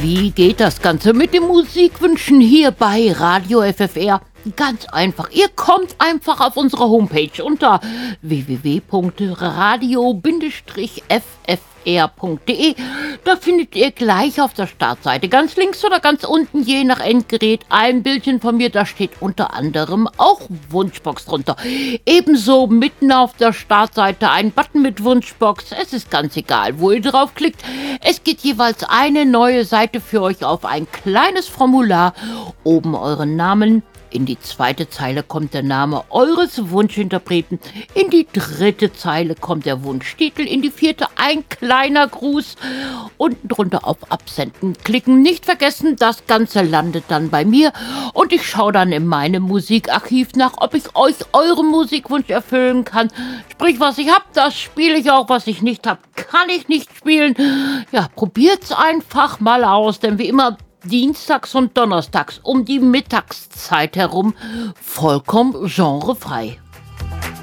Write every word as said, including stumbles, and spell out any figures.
Wie geht das Ganze mit dem Musikwünschen hier bei Radio F F R? Ganz einfach. Ihr kommt einfach auf unsere Homepage unter w w w punkt radio f f r punkt d e. Da findet ihr gleich auf der Startseite ganz links oder ganz unten, je nach Endgerät, ein Bildchen von mir. Da steht unter anderem auch Wunschbox drunter. Ebenso mitten auf der Startseite ein Button mit Wunschbox. Es ist ganz egal, wo ihr draufklickt. Es geht jeweils eine neue Seite für euch auf, ein kleines Formular. Oben euren Namen. In die zweite Zeile kommt der Name eures Wunschinterpreten, in die dritte Zeile kommt der Wunschtitel, in die vierte ein kleiner Gruß, unten drunter auf Absenden klicken. Nicht vergessen, das Ganze landet dann bei mir und ich schaue dann in meinem Musikarchiv nach, ob ich euch euren Musikwunsch erfüllen kann. Sprich, was ich habe, das spiele ich auch, was ich nicht habe, kann ich nicht spielen. Ja, probiert's einfach mal aus, denn wie immer dienstags und donnerstags um die Mittagszeit herum vollkommen genrefrei.